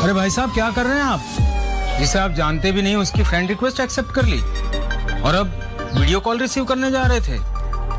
अरे भाई साहब क्या कर रहे हैं आप? जिसे आप जानते भी नहीं उसकी फ्रेंड रिक्वेस्ट एक्सेप्ट कर ली और अब वीडियो कॉल रिसीव करने जा रहे थे।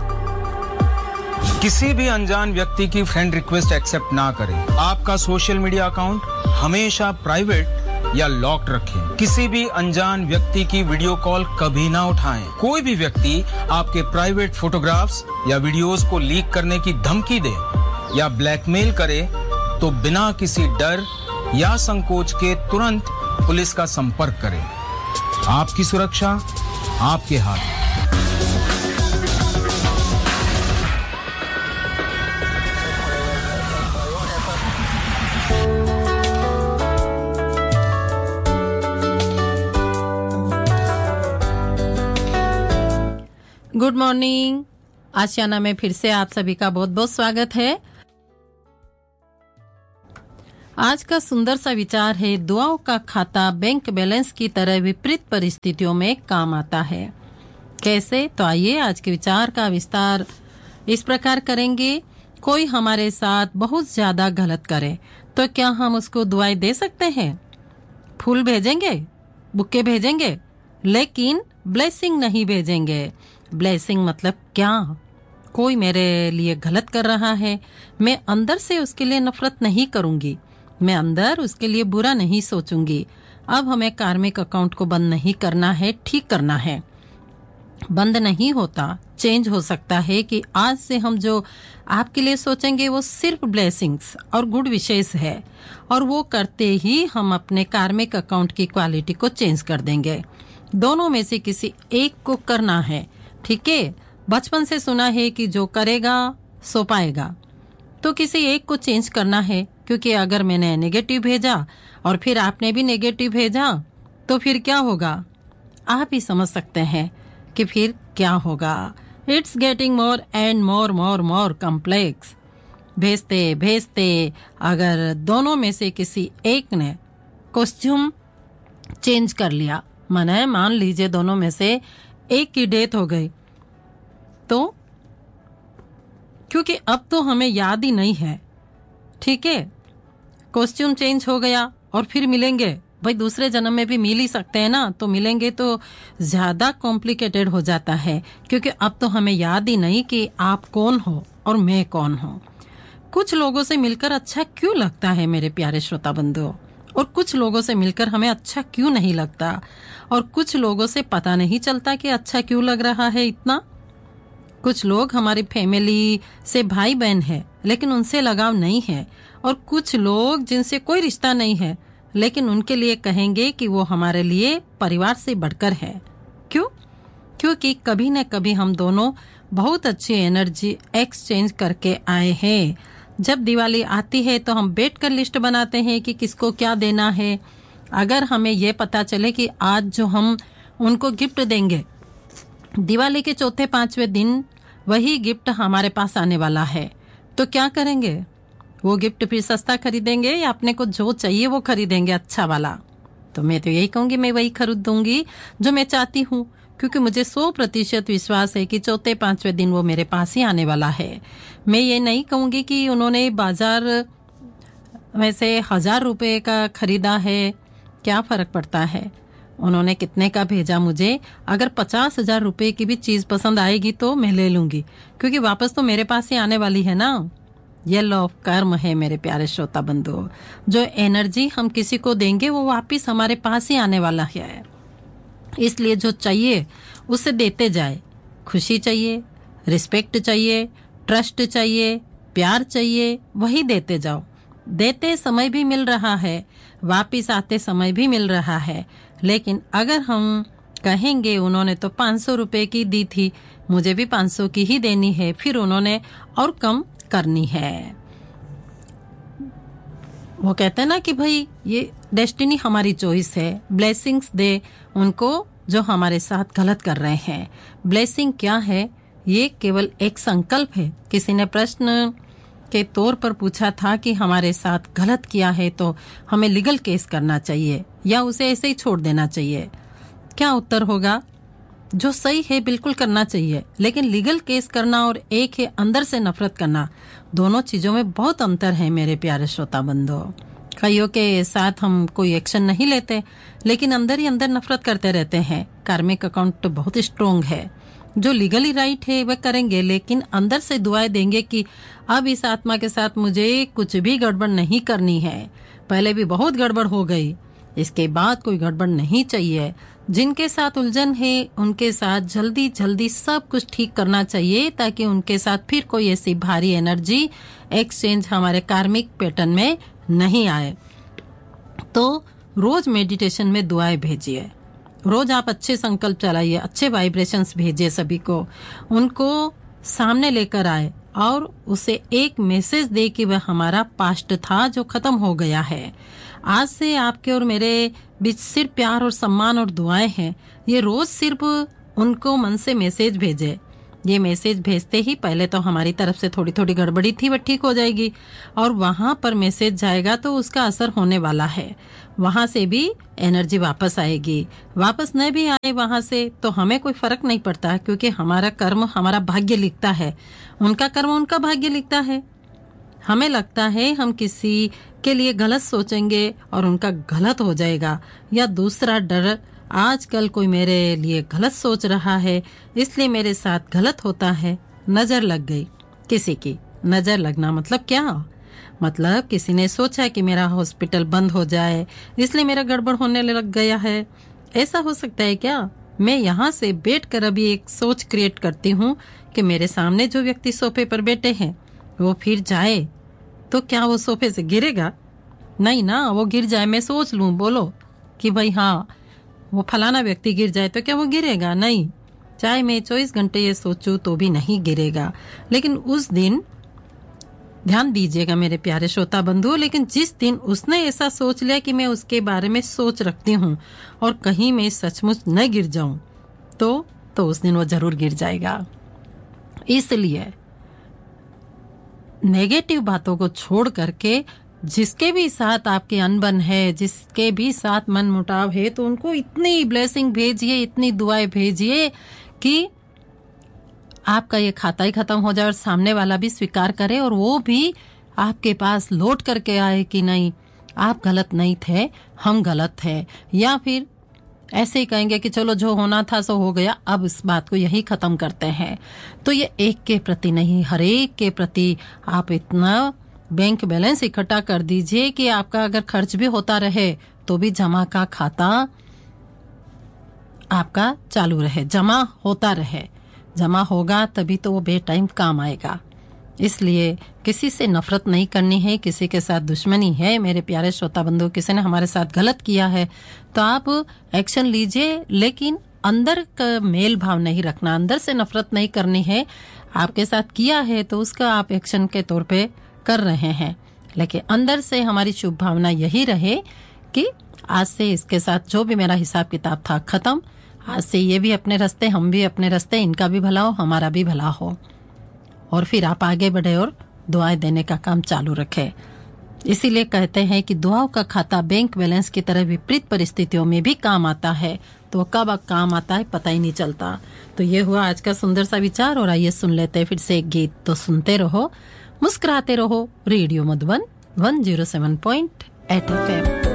किसी भी अनजान व्यक्ति की फ्रेंड रिक्वेस्ट एक्सेप्ट ना करें। आपका सोशल मीडिया अकाउंट हमेशा प्राइवेट या लॉक्ड रखें। किसी भी अनजान व्यक्ति की वीडियो कॉल कभी ना उठाएं। कोई भी व्यक्ति आपके प्राइवेट फोटोग्राफ्स या वीडियोस को लीक करने की धमकी दे या ब्लैकमेल करे तो बिना किसी डर या संकोच के तुरंत पुलिस का संपर्क करें। आपकी सुरक्षा आपके हाथ। Good morning. आशियाना में फिर से आप सभी का बहुत बहुत स्वागत है। आज का सुंदर सा विचार है, दुआओं का खाता बैंक बैलेंस की तरह विपरीत परिस्थितियों में काम आता है। कैसे? तो आइए आज के विचार का विस्तार इस प्रकार करेंगे। कोई हमारे साथ बहुत ज्यादा गलत करे तो क्या हम उसको दुआएं दे सकते हैं? फूल भेजेंगे, बुक्के भेजेंगे, लेकिन ब्लेसिंग नहीं भेजेंगे। ब्लेसिंग मतलब क्या? कोई मेरे लिए गलत कर रहा है, मैं अंदर से उसके लिए नफरत नहीं करूंगी, मैं अंदर उसके लिए बुरा नहीं सोचूंगी। अब हमें कार्मिक अकाउंट को बंद नहीं करना है, ठीक करना है। बंद नहीं होता, चेंज हो सकता है कि आज से हम जो आपके लिए सोचेंगे वो सिर्फ ब्लेसिंग्स और गुड विशेष है, और वो करते ही हम अपने कार्मिक अकाउंट की क्वालिटी को चेंज कर देंगे। दोनों में से किसी एक को करना है, ठीक है? बचपन से सुना है कि जो करेगा सो पाएगा, तो किसी एक को चेंज करना है, क्योंकि अगर मैंने नेगेटिव भेजा और फिर आपने भी नेगेटिव भेजा तो फिर क्या होगा? आप ही समझ सकते हैं कि फिर क्या होगा। It's getting more and more more more complex. भेजते भेजते अगर दोनों में से किसी एक ने कॉस्ट्यूम चेंज कर लिया, माने मान लीजिए दोनों में से एक की डेथ हो गई, तो क्योंकि अब तो हमें याद ही नहीं है, ठीक है? कॉस्ट्यूम चेंज हो गया और फिर मिलेंगे, भाई दूसरे जन्म में भी मिल ही सकते हैं ना, तो मिलेंगे तो ज्यादा कॉम्प्लिकेटेड हो जाता है, क्योंकि अब तो हमें याद ही नहीं कि आप कौन हो और मैं कौन हूँ। कुछ लोगों से मिलकर अच्छा क्यों लगता है मेरे प्यारे श्रोता बंधुओं, और कुछ लोगों से मिलकर हमें अच्छा क्यों नहीं लगता, और कुछ लोगों से पता नहीं चलता कि अच्छा क्यों लग रहा है इतना। कुछ लोग हमारी फैमिली से भाई बहन है लेकिन उनसे लगाव नहीं है, और कुछ लोग जिनसे कोई रिश्ता नहीं है लेकिन उनके लिए कहेंगे कि वो हमारे लिए परिवार से बढ़कर है। क्यों? क्योंकि कभी न कभी हम दोनों बहुत अच्छी एनर्जी एक्सचेंज करके आए हैं। जब दिवाली आती है तो हम बैठकर लिस्ट बनाते हैं कि किसको क्या देना है। अगर हमें ये पता चले कि आज जो हम उनको गिफ्ट देंगे, दिवाली के चौथे पांचवें दिन वही गिफ्ट हमारे पास आने वाला है, तो क्या करेंगे? वो गिफ्ट फिर सस्ता खरीदेंगे या अपने को जो चाहिए वो खरीदेंगे अच्छा वाला? तो मैं तो यही कहूंगी, मैं वही खरीद दूंगी जो मैं चाहती हूँ, क्योंकि मुझे 100% विश्वास है कि चौथे पांचवें दिन वो मेरे पास ही आने वाला है। मैं ये नहीं कहूंगी कि उन्होंने बाजार वैसे 1000 रुपए का खरीदा है, क्या फर्क पड़ता है उन्होंने कितने का भेजा मुझे। अगर 50,000 रुपए की भी चीज पसंद आएगी तो मैं ले लूंगी, क्योंकि वापस तो मेरे पास ही आने वाली है ना। ये लॉ ऑफ कर्म है मेरे प्यारे श्रोता बंधुओं। जो एनर्जी हम किसी को देंगे वो वापस हमारे पास ही आने वाला है। इसलिए जो चाहिए उसे देते जाए। खुशी चाहिए, रिस्पेक्ट चाहिए, ट्रस्ट चाहिए, प्यार चाहिए, वही देते जाओ। देते समय भी मिल रहा है, वापिस आते समय भी मिल रहा है। लेकिन अगर हम कहेंगे उन्होंने तो 500 रुपए की दी थी, मुझे भी 500 की ही देनी है, फिर उन्होंने और कम करनी है। वो कहते हैं ना कि भाई ये डेस्टिनी हमारी चॉइस है। ब्लेसिंग्स दे उनको जो हमारे साथ गलत कर रहे हैं। ब्लेसिंग क्या है? ये केवल एक संकल्प है। किसी ने प्रश्न के तौर पर पूछा था कि हमारे साथ गलत किया है तो हमें लीगल केस करना चाहिए या उसे ऐसे ही छोड़ देना चाहिए। क्या उत्तर होगा? जो सही है बिल्कुल करना चाहिए, लेकिन लीगल केस करना और एक है अंदर से नफरत करना, दोनों चीजों में बहुत अंतर है मेरे प्यारे श्रोता बंधुओं। कईयों के साथ हम कोई एक्शन नहीं लेते, लेकिन अंदर ही अंदर नफरत करते रहते हैं। कार्मिक अकाउंट तो बहुत स्ट्रोंग है। जो लीगली राइट है वह करेंगे, लेकिन अंदर से दुआएं देंगे कि अब इस आत्मा के साथ मुझे कुछ भी गड़बड़ नहीं करनी है। पहले भी बहुत गड़बड़ हो गई, इसके बाद कोई गड़बड़ नहीं चाहिए। जिनके साथ उलझन है उनके साथ जल्दी जल्दी सब कुछ ठीक करना चाहिए, ताकि उनके साथ फिर कोई ऐसी भारी एनर्जी एक्सचेंज हमारे कार्मिक पैटर्न में नहीं आए। तो रोज मेडिटेशन में दुआएं भेजिए, रोज आप अच्छे संकल्प चलाइए, अच्छे वाइब्रेशंस भेजिए सभी को, उनको सामने लेकर आए और उसे एक मैसेज दे कि वह हमारा पास्ट था जो खत्म हो गया है। आज से आपके और मेरे बीच सिर्फ प्यार और सम्मान और दुआएं हैं। ये रोज सिर्फ उनको मन से मैसेज भेजे। ये मैसेज भेजते ही पहले तो हमारी तरफ से थोड़ी थोड़ी गड़बड़ी थी, वह ठीक हो जाएगी, और वहां पर मैसेज जाएगा तो उसका असर होने वाला है। वहां से भी एनर्जी वापस आएगी। वापस न भी आए वहां से तो हमें कोई फर्क नहीं पड़ता, क्योंकि हमारा कर्म हमारा भाग्य लिखता है, उनका कर्म उनका भाग्य लिखता है। हमें लगता है हम किसी के लिए गलत सोचेंगे और उनका गलत हो जाएगा, या दूसरा डर, आजकल कोई मेरे लिए गलत सोच रहा है इसलिए मेरे साथ गलत होता है। नजर लग गई किसी की। नजर लगना मतलब क्या? मतलब किसी ने सोचा कि मेरा हॉस्पिटल बंद हो जाए इसलिए मेरा गड़बड़ होने लग गया है। ऐसा हो सकता है क्या? मैं यहाँ से बैठकर अभी एक सोच क्रिएट करती हूँ कि मेरे सामने जो व्यक्ति सोफे पर बैठे हैं वो फिर जाए तो क्या वो सोफे से गिरेगा? नहीं ना, वो गिर जाए, मैं सोच लूं, बोलो कि भाई हाँ वो फलाना व्यक्ति गिर जाए तो क्या वो गिरेगा? नहीं, चाहे मैं 24 घंटे ये सोचूं तो भी नहीं गिरेगा। लेकिन उस दिन, ध्यान दीजिएगा मेरे प्यारे श्रोता बंधु, लेकिन जिस दिन उसने ऐसा सोच लिया कि मैं उसके बारे में सोच रखती हूँ और कहीं मैं सचमुच न गिर जाऊं तो उस दिन वो जरूर गिर जाएगा। इसलिए नेगेटिव बातों को छोड़ करके जिसके भी साथ आपके अनबन है, जिसके भी साथ मन मुटाव है, तो उनको इतनी ब्लेसिंग भेजिए, इतनी दुआएं भेजिए कि आपका ये खाता ही खत्म हो जाए और सामने वाला भी स्वीकार करे और वो भी आपके पास लौट करके आए कि नहीं आप गलत नहीं थे, हम गलत थे। या फिर ऐसे ही कहेंगे कि चलो जो होना था सो हो गया, अब इस बात को यही खत्म करते हैं। तो ये एक के प्रति नहीं, हर एक के प्रति आप इतना बैंक बैलेंस इकट्ठा कर दीजिए कि आपका अगर खर्च भी होता रहे तो भी जमा का खाता आपका चालू रहे, जमा होता रहे। जमा होगा तभी तो वो बे टाइम काम आएगा। इसलिए किसी से नफरत नहीं करनी है, किसी के साथ दुश्मनी है। मेरे प्यारे श्रोता बंधु, किसी ने हमारे साथ गलत किया है तो आप एक्शन लीजिए, लेकिन अंदर का मेल भाव नहीं रखना, अंदर से नफरत नहीं करनी है। आपके साथ किया है तो उसका आप एक्शन के तौर पे कर रहे हैं, लेकिन अंदर से हमारी शुभ भावना यही रहे कि आज से इसके साथ जो भी मेरा हिसाब किताब था खत्म। आज से ये भी अपने रास्ते, हम भी अपने रास्ते, इनका भी भला हो, हमारा भी भला हो। और फिर आप आगे बढ़े और दुआएं देने का काम चालू रखें। इसीलिए कहते हैं कि दुआओं का खाता बैंक बैलेंस की तरह विपरीत परिस्थितियों में भी काम आता है, तो कब काम आता है पता ही नहीं चलता। तो ये हुआ आज का सुंदर सा विचार। और आइए सुन लेते हैं फिर से एक गीत। तो सुनते रहो, मुस्कुराते रहो। Radio Madhuban 107.8 FM।